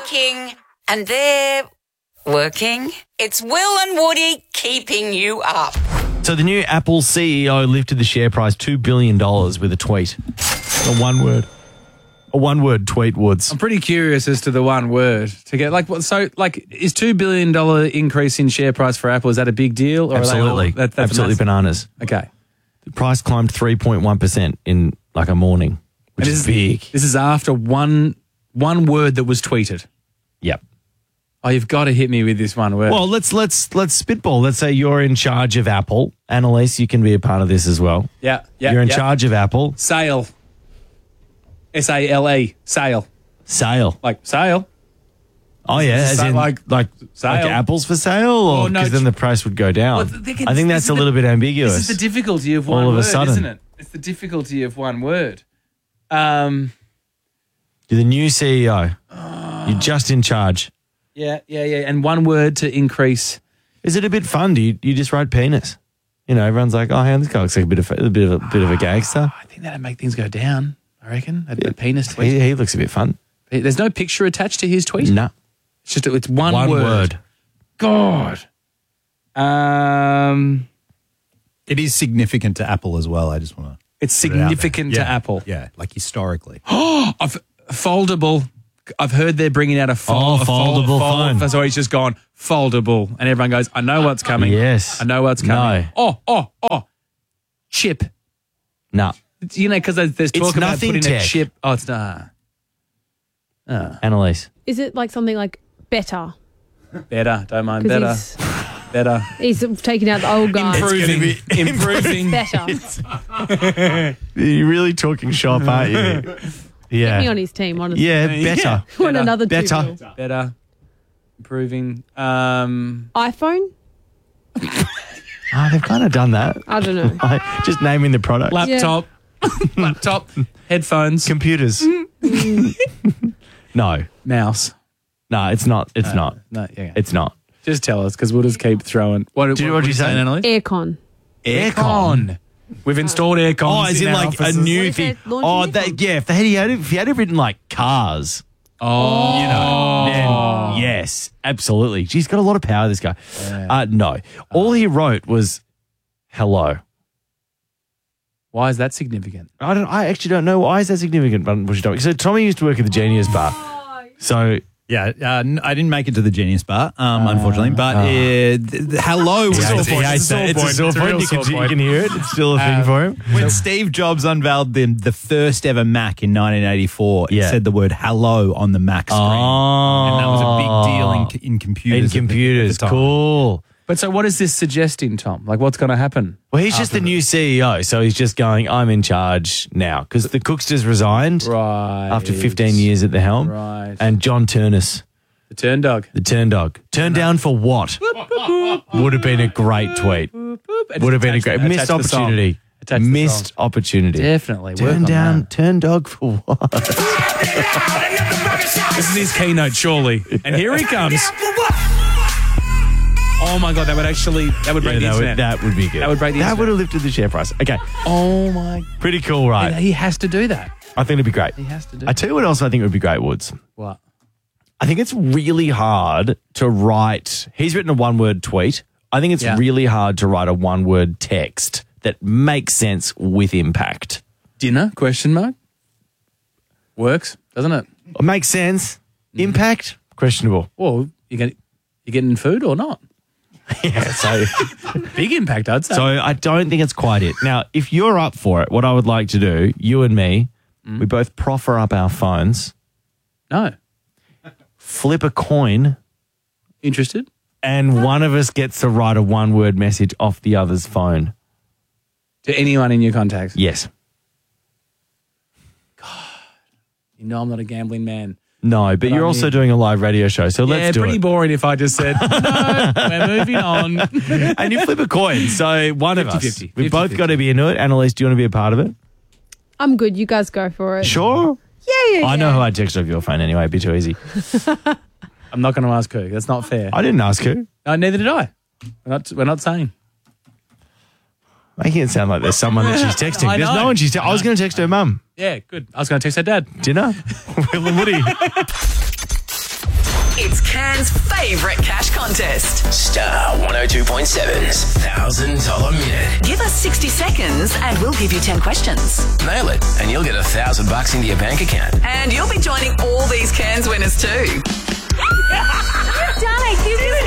working, and they're working. It's Will and Woody keeping you up. So the new Apple CEO lifted the share price $2 billion with a tweet. A one-word tweet, Woods. I'm pretty curious as to the one word to get is $2 billion increase in share price for Apple, is that a big deal? Or Absolutely. That's absolutely bananas. Okay. The price climbed 3.1% in like a morning, which is big. This is after one word that was tweeted. Yep. Oh, you've got to hit me with this one word. Well, let's spitball. Let's say you're in charge of Apple. Annalise, you can be a part of this as well. Yeah. You're in charge of Apple. Sale. S-A-L-E. Sale. Sale. Like sale. Oh, yeah. As in like sale. Like apples for sale? Or because then the price would go down. Well, I think that's a little bit ambiguous. This is the difficulty of one All of word, a sudden. isn't it? It's the difficulty of one word. You're the new CEO. You're just in charge. Yeah. And one word to increase. Is it a bit fun? Do you just write penis? You know, everyone's like, oh, this guy looks like a bit of a gangster. I think that'd make things go down. I reckon a penis tweet. He looks a bit fun. There's no picture attached to his tweet. No, it's one word. God. It is significant to Apple as well. I just want to. It's significant to Apple. Yeah, like historically. Foldable. I've heard they're bringing out a foldable phone. So he's just gone foldable, and everyone goes, "I know what's coming." Yes, I know what's coming. No. Oh, chip. No, you know, because there's talk about nothing putting tech. a chip. Oh, it's not. Annalise. Is it like something like better? Better. Don't mind 'Cause better. Better. He's taking out the old guy. Improving. Better. You're really talking shop, aren't you? Yeah. Get me on his team, honestly. Yeah, better. Want another Better. $2 Better. Improving. iPhone? Oh, they've kind of done that. I don't know. Just naming the product. Laptop. Laptop. Headphones. Computers. No. Mouse. No, it's not. It's not. No, yeah. It's not. Just tell us, because we'll just keep throwing. What did you say, Annalise? Aircon. Aircon. We've installed aircon. Oh, as in like offices. a new thing. Oh, if he had written like cars. Oh, you know, then yes, absolutely. He's got a lot of power, this guy. Yeah. No, all he wrote was hello. Why is that significant? I actually don't know. Why is that significant? But so Tommy used to work at the Genius Bar. So yeah, I didn't make it to the Genius Bar, unfortunately. But hello was it's a sore point. You can hear it. It's still a thing for him. When Steve Jobs unveiled the first ever Mac in 1984, it said the word hello on the Mac screen. Oh. And that was a big deal in computers. In computers, at the time. cool. But so what is this suggesting, Tom? Like, what's going to happen? Well, he's just the new CEO, so he's just going, I'm in charge now. Because the Cooksters resigned after 15 years at the helm. Right. And John Turnus. The turn dog. The turn dog. Turned down for what? Would have been a great tweet. Would have been a great missed opportunity. Missed opportunity. Definitely. Turn down, turn dog for what? This is his keynote, surely. And here he comes. Oh my God, that would break the internet. That would be good. That would break the internet. That would have lifted the share price. Okay. Oh my. Pretty cool, right? He has to do that. I think it'd be great. He has to do I tell you what else I think would be great, Woods. What? I think it's really hard to write. He's written a one-word tweet. I think it's really hard to write a one-word text that makes sense with impact. Dinner? Question mark. Works, doesn't it? It makes sense. Impact? Questionable. Well, you getting food or not? Yeah, so big impact, I'd say. So I don't think it's quite it. Now, if you're up for it, what I would like to do, you and me, we both proffer up our phones. No. Flip a coin. Interested? And one of us gets to write a one-word message off the other's phone. To anyone in your contacts? Yes. God. You know I'm not a gambling man. No, but you're also doing a live radio show, so let's do it. Yeah, pretty boring if I just said, no, we're moving on. And you flip a coin, so one of us. 50-50. We've both got to be into it. Annalise, do you want to be a part of it? I'm good. You guys go for it. Sure? Yeah. I know who I'd text off your phone anyway. It'd be too easy. I'm not going to ask who. That's not fair. I didn't ask who. No, neither did I. We're not saying. Making it sound like there's someone that she's texting. There's no one she's texting. I was going to text her mum. Yeah, good. I was going to text her dad. Dinner? Will and Woody. It's Can's favourite cash contest. Star 102.7's $1,000 minute. Give us 60 seconds and we'll give you 10 questions. Nail it, and you'll get $1,000 into your bank account. And you'll be joining all these Can's winners too. Darling, you